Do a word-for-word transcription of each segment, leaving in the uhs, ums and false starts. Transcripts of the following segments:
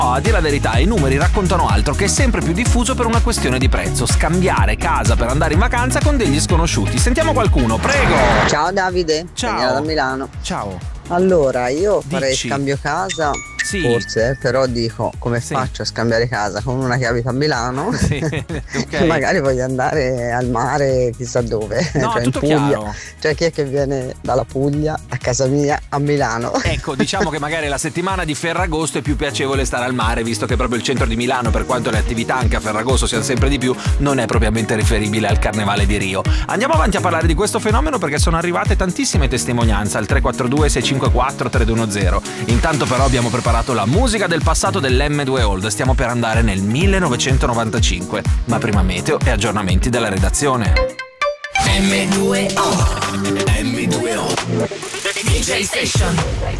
a dire la verità i numeri raccontano altro, che è sempre più diffuso per una questione di prezzo: scambiare casa per andare in vacanza con degli sconosciuti. Sentiamo qualcuno, prego. Ciao Davide, Ciao. Daniela da Milano. Ciao. Allora, io farei Dici. scambio casa, Sì. forse, però dico, come Sì. faccio a scambiare casa con una che abita a Milano? Sì, ok. Che magari voglio andare al mare chissà dove, No, cioè in tutto Puglia. chiaro. Cioè chi è che viene dalla Puglia a casa mia a Milano? Ecco, diciamo che magari la settimana di Ferragosto è più piacevole stare al mare, visto che proprio il centro di Milano, per quanto le attività anche a Ferragosto siano sempre di più, non è propriamente riferibile al Carnevale di Rio. Andiamo avanti a parlare di questo fenomeno perché sono arrivate tantissime testimonianze al tre quattro due sei cinque quattro tre due uno zero. Intanto però abbiamo preparato la musica del passato dell'emme due Old. Stiamo per andare nel millenovecentonovantacinque, ma prima meteo e aggiornamenti della redazione. emme due O emme due O D J Station.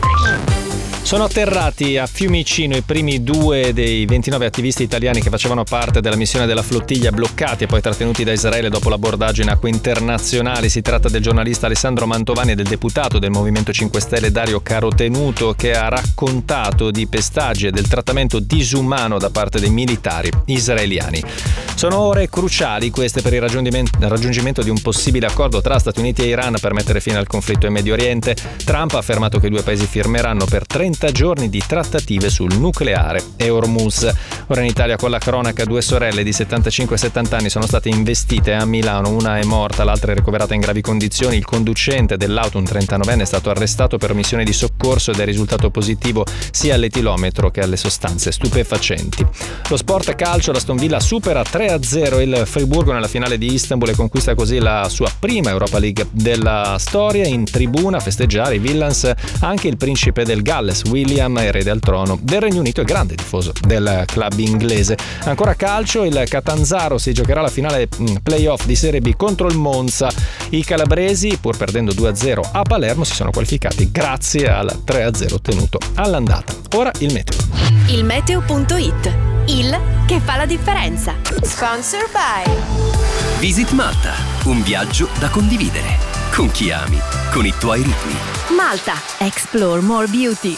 Sono atterrati a Fiumicino i primi due dei ventinove attivisti italiani che facevano parte della missione della flottiglia, bloccati e poi trattenuti da Israele dopo l'abordaggio in acque internazionali. Si tratta del giornalista Alessandro Mantovani e del deputato del Movimento cinque Stelle Dario Carotenuto, che ha raccontato di pestaggi e del trattamento disumano da parte dei militari israeliani. Sono ore cruciali queste per il raggiungimento di un possibile accordo tra Stati Uniti e Iran per mettere fine al conflitto in Medio Oriente. Trump ha affermato che i due paesi firmeranno per trenta giorni di trattative sul nucleare e Hormuz. Ora in Italia con la cronaca: due sorelle di settantacinque e settanta anni sono state investite a Milano, una è morta, l'altra è ricoverata in gravi condizioni. Il conducente dell'auto, un trentanovenne, è stato arrestato per omissione di soccorso ed è risultato positivo sia all'etilometro che alle sostanze stupefacenti. Lo sport calcio: l'Aston Villa supera tre a zero il Friburgo nella finale di Istanbul e conquista così la sua prima Europa League della storia. In tribuna a festeggiare i Villans anche il principe del Galles, William, erede al trono del Regno Unito e grande tifoso del club inglese. Ancora calcio: il Catanzaro si giocherà la finale playoff di Serie B contro il Monza. I calabresi, pur perdendo due a zero a Palermo, si sono qualificati grazie al tre a zero ottenuto all'andata. Ora il meteo. Il meteo punto it, il che fa la differenza. Sponsor by Visit Malta, un viaggio da condividere con chi ami, con i tuoi ritmi. Malta. Explore more beauty.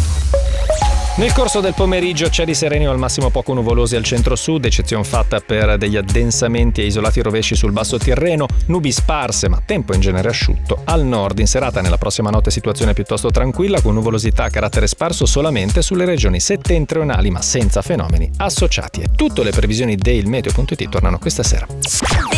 Nel corso del pomeriggio cieli sereni o al massimo poco nuvolosi al centro-sud, eccezione fatta per degli addensamenti e isolati rovesci sul basso Tirreno, nubi sparse ma tempo in genere asciutto al nord. In serata nella prossima notte situazione piuttosto tranquilla, con nuvolosità a carattere sparso solamente sulle regioni settentrionali ma senza fenomeni associati. E tutte le previsioni del meteo punto it tornano questa sera.